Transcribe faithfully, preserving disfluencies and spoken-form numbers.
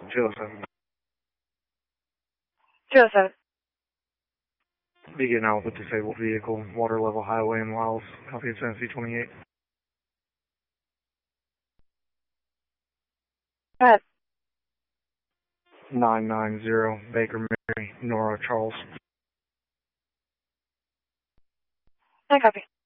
two oh seven. two oh seven. Be getting out with a disabled vehicle, water level highway in Wiles, copy of Tennessee twenty-eight. Go ahead. nine nine zero Baker Mary, Nora Charles. I copy.